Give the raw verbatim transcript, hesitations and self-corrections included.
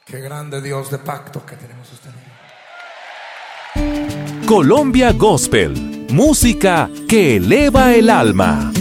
Qué grande Dios de pacto que tenemos usted. Colombia Gospel, música que eleva el alma.